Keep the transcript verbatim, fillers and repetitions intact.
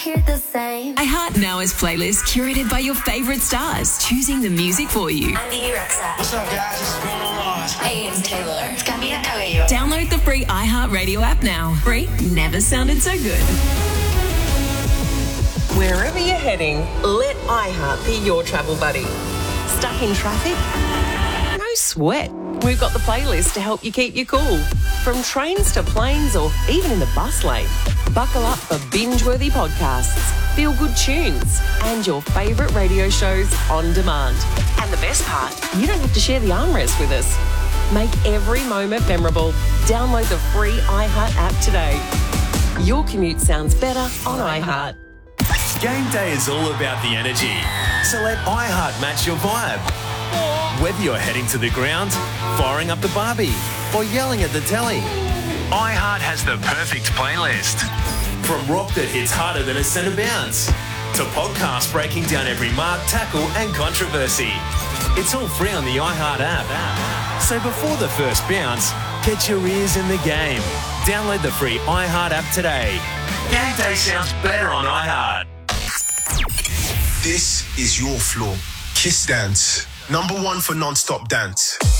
hear the same. iHeart Now is playlist curated by your favourite stars, choosing the music for you. I'm Vivi Rexa. What's up, guys? This is Bruno Mars. Hey, it's Taylor. It's Camila Cabello. Download the free iHeart Radio app now. Free never sounded so good. Wherever you're heading, let iHeart be your travel buddy. Stuck in traffic? No sweat. We've got the playlist to help you keep you cool. From trains to planes or even in the bus lane. Buckle up for binge-worthy podcasts, feel-good tunes, and your favourite radio shows on demand. And the best part, you don't have to share the armrest with us. Make every moment memorable. Download the free iHeart app today. Your commute sounds better on iHeart. Game day is all about the energy, so let iHeart match your vibe. Whether you're heading to the ground, firing up the barbie, or yelling at the telly, iHeart has the perfect playlist. From rock that hits harder than a centre bounce, to podcasts breaking down every mark, tackle and controversy. It's all free on the iHeart app. So before the first bounce, get your ears in the game. Download the free iHeart app today. Game day sounds better on iHeart. This is your floor. Kiss Dance. Number one for non-stop dance.